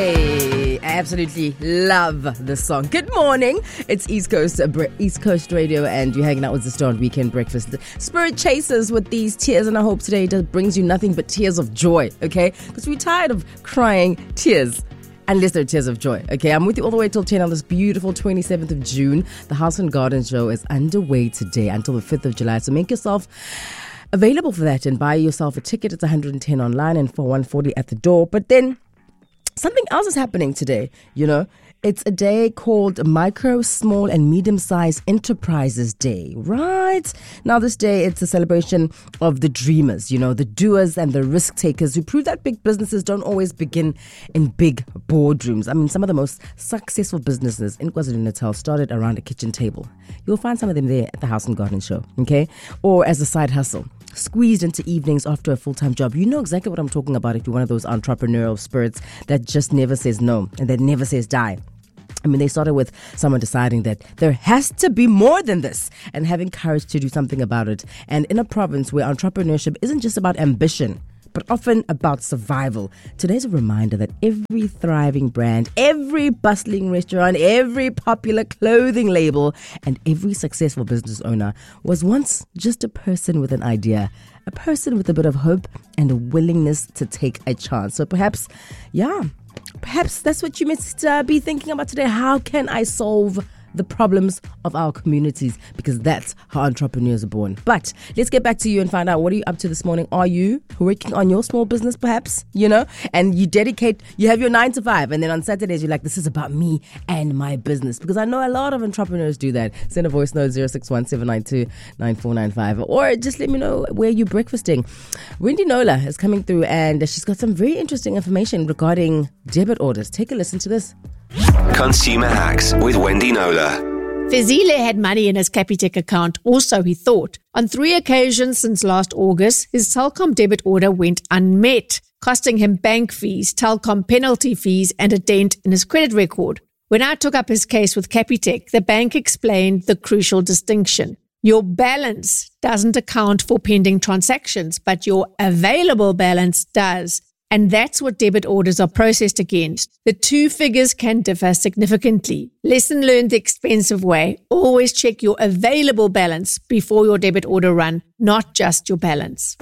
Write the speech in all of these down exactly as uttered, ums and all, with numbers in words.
Hey, I absolutely love this song. Good morning. It's East Coast uh, East Coast Radio, and you're hanging out with the Star on Weekend Breakfast. Spirit Chasers with these tears, and I hope today it brings you nothing but tears of joy, okay? Because we're tired of crying tears. Unless they're tears of joy. Okay, I'm with you all the way till ten on this beautiful twenty-seventh of June. The House and Garden Show is underway today until the fifth of July. So make yourself available for that and buy yourself a ticket. It's one hundred ten online and for one hundred forty at the door. But then something else is happening today, you know. It's a day called Micro, Small and Medium-Sized Enterprises Day, right? Now this day, it's a celebration of the dreamers, you know, the doers and the risk takers who prove that big businesses don't always begin in big boardrooms. I mean, some of the most successful businesses in KwaZulu-Natal started around a kitchen table. You'll find some of them there at the House and Garden Show, okay? Or as a side hustle, squeezed into evenings after a full-time job. You know exactly what I'm talking about if you're one of those entrepreneurial spirits that just never says no and that never says die. I mean, they started with someone deciding that there has to be more than this and having courage to do something about it. And in a province where entrepreneurship isn't just about ambition, but often about survival, today's a reminder that every thriving brand, every bustling restaurant, every popular clothing label, and every successful business owner was once just a person with an idea, a person with a bit of hope and a willingness to take a chance. So perhaps, yeah, perhaps that's what you must uh, be thinking about today. How can I solve the problems of our communities? Because that's how entrepreneurs are born. But let's get back to you and find out, what are you up to this morning? Are you working on your small business perhaps, you know, and you dedicate, you have your nine to five, and then on Saturdays you're like, this is about me and my business? Because I know a lot of entrepreneurs do that. Send a voice note zero six one seven nine two nine four nine five, or just let me know where you're breakfasting. Wendy Nola is coming through and she's got some very interesting information regarding debit orders. Take a listen to this. Consumer Hacks with Wendy Nola. Fezile had money in his Capitec account, or so he thought. On three occasions since last August, his Telkom debit order went unmet, costing him bank fees, Telkom penalty fees, and a dent in his credit record. When I took up his case with Capitec, the bank explained the crucial distinction. Your balance doesn't account for pending transactions, but your available balance does. And that's what debit orders are processed against. The two figures can differ significantly. Lesson learned the expensive way. Always check your available balance before your debit order run, not just your balance.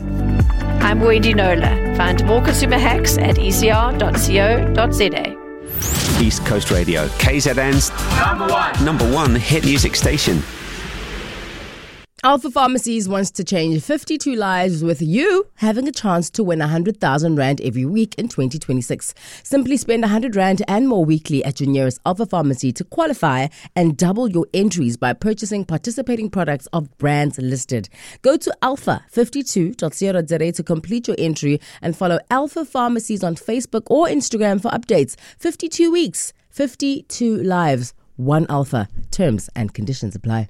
I'm Wendy Nola. Find more consumer hacks at e c r dot co dot z a. East Coast Radio, K Z N's number one, number one hit music station. Alpha Pharmacies wants to change fifty-two lives with you having a chance to win one hundred thousand rand every week in twenty twenty-six. Simply spend one hundred rand and more weekly at your nearest Alpha Pharmacy to qualify and double your entries by purchasing participating products of brands listed. Go to alpha fifty-two dot co dot z a to complete your entry and follow Alpha Pharmacies on Facebook or Instagram for updates. fifty-two weeks, fifty-two lives, one Alpha. Terms and conditions apply.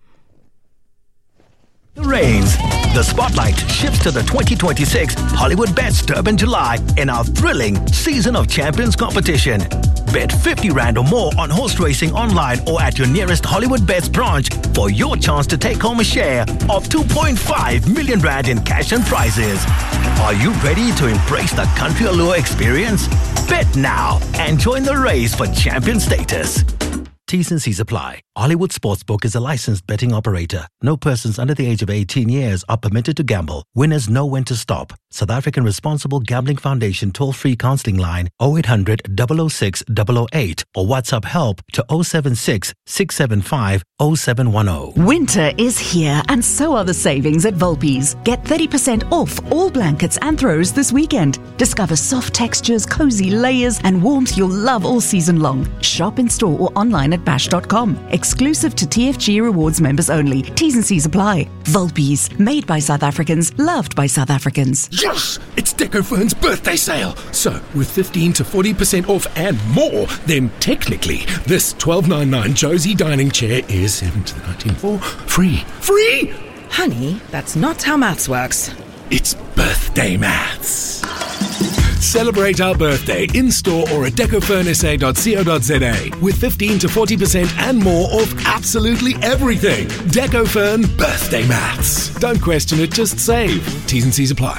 The rains. The spotlight shifts to the twenty twenty-six Hollywood Bets Durban July in our thrilling Season of Champions competition. Bet fifty rand or more on horse racing online or at your nearest Hollywood Bets branch for your chance to take home a share of two point five million rand in cash and prizes. Are you ready to embrace the country allure experience? Bet now and join the race for champion status. T's and C's apply. Hollywood Sportsbook is a licensed betting operator. No persons under the age of eighteen years are permitted to gamble. Winners know when to stop. South African Responsible Gambling Foundation toll-free counselling line oh eight hundred, double oh six, double oh eight or WhatsApp help to oh seven six, six seven five, oh seven one oh. Winter is here and so are the savings at Volpi's. Get thirty percent off all blankets and throws this weekend. Discover soft textures, cozy layers and warmth you'll love all season long. Shop in store or online at bash dot com. Exclusive to T F G Rewards members only. T's and C's apply. Volpi's, made by South Africans, loved by South Africans. Yes! It's Decofern's birthday sale. So, with fifteen to forty percent off and more, then technically, this twelve ninety-nine Josie dining chair is seventeen ninety-four free. Free! Honey, that's not how maths works. It's birthday maths. Celebrate our birthday in-store or at decofern s a dot co dot z a with fifteen to forty percent and more off absolutely everything. Decofern birthday maths. Don't question it, just save. T's and C's apply.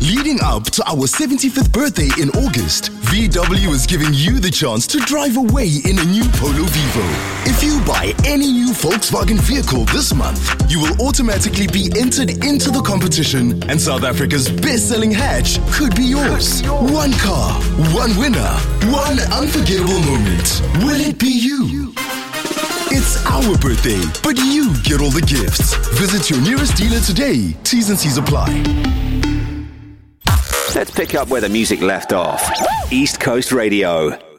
Leading up to our seventy-fifth birthday in August, V W is giving you the chance to drive away in a new Polo Vivo. If you buy any new Volkswagen vehicle this month, you will automatically be entered into the competition, and South Africa's best-selling hatch could be yours. One car, one winner, one unforgettable moment. Will it be you? It's our birthday, but you get all the gifts. Visit your nearest dealer today. T's and C's apply. Let's pick up where the music left off. East Coast Radio.